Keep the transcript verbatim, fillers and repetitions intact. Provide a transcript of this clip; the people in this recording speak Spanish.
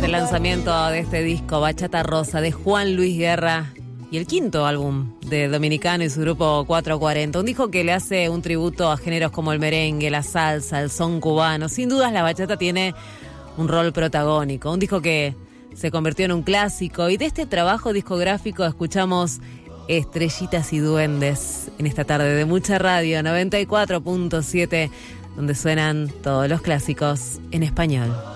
el lanzamiento de este disco Bachata Rosa de Juan Luis Guerra y el quinto álbum de Dominicano y su grupo cuatro cuarenta. Un disco que le hace un tributo a géneros como el merengue, la salsa, el son cubano. Sin dudas la bachata tiene un rol protagónico. Un disco que se convirtió en un clásico. Y de este trabajo discográfico escuchamos Estrellitas y Duendes en esta tarde de Mucha Radio noventa y cuatro punto siete, donde suenan todos los clásicos en español.